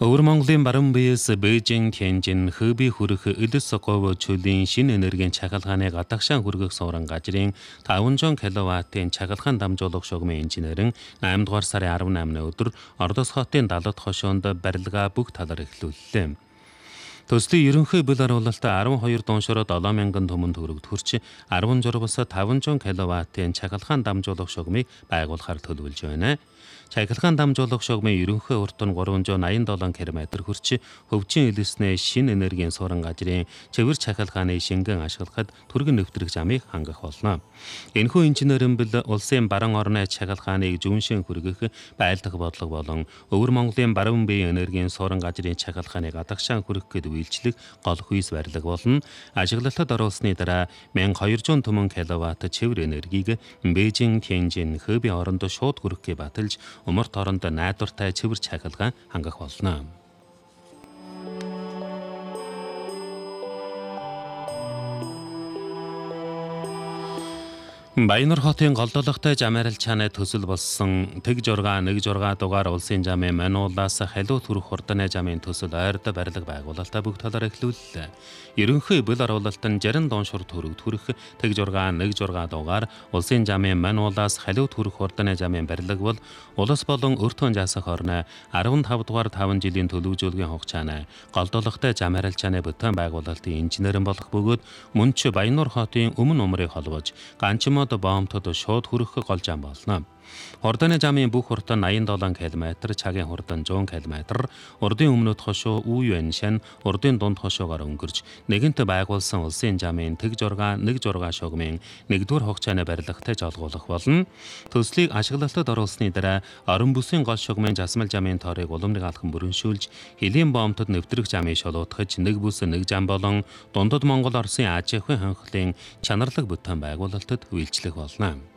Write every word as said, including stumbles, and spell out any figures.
Өвөр Монголын баруун биес Бээжин, Тяньжин, Хэби хүрэх Элис Говь чөлөөний шинэ энергийн чахалгааны гадагшаан хүргэх суурин газрын таван зуун киловаттын чахалгаан дамжуулах шугамын инженерэн найман дугаар сарын арван наймны өдөр Ордос хотын далд хошоонд барилгаа бүх талаар эхлүүллээ. Төслийн ерөнхий бэл оруулалтад арван хоёр дууншороо долоон мянган түмэн төгрөг төрч арван зургаас таван зуун киловаттын чахалгаан дамжуулах шугамыг байгуулахаар төлөвлөж байна. Чахалгаан дамжуулах шугамын ерөнхий урт нь гурван зуун аян долоон км хүрч хөвжин элэснээ шинэ энергийн суурин газрын цэвэр чахалгааны шингэн ашиглахад түргэн нэвтрэх замыг хангах болно. Энэхүү инженерийн бэл улсын баруун орны чахалгааныг зүүншин хүргэх байлдах бодлого болон Өвөр Монголын баруун биеийн энергийн суурин газрын чахалгааныг гадагшаан хүргэх гээд үйлчлэх гол хүйс барилга болно. Ажиглалтад оруулсны дараа мянга хоёр зуун түмэн киловатт цэвэр энергийг Бээжин, Тяньжин, Хэби оронд шууд хүргэхээ баталж умарт оронд найдвартай цэвэр чахалгаан хангах болно. Баянар хотын голдолготой замаарил чааны төсөл болсон тэг жургаа нэг жургаа дугаар улсын замын мануулаас халиу төрөх хурдны замын төсөл ойрд барилга байгуулалтаа бүх талаар эхлүүллээ. Ерөнхий бэл оруулалт нь жарин дууншор төрөг төрөх тэг жургаа нэг жургаа дугаар улсын замын мануулаас халиу төрөх хурдны замын барилга бол улс болон өртөө жасах орны арван тав дугаар таван жилийн төлөвжүүлгийн хугацааны голдолготой замаарил чааны бүтээн байгуулалтын инженерэн болох бөгөөд мөн ч Баянар хотын өмнө умрыг холбож ганчмод боомтод шууд хүрэх гол зам болно. Хурдны замын бүх хурд нь аян долоон км, цагийн хурд нь зуун км, урдын өмнөд хошуу Үе Шан, урдын дунд хошуугаар өнгөрч нэгэнт байгуулсан улсын замын тэг жургаа нэг жургаа шугамын нэгдүгээр хугацааны барилгатай жолгуулах болно. Төслийг ашиглалтад оруулсны дараа орон бүсийн гол шугамын жасмал замын тоорыг уламжлалт алхам бүрэншүүлж хилийн боомтод нэвтрэх замыг шолоотгож нэг бүс нэг зам болон дундад Монгол Оросын Аж ахуйн ханхлын чанарлаг бүтээн байгуулалтад үйлчлэх болно.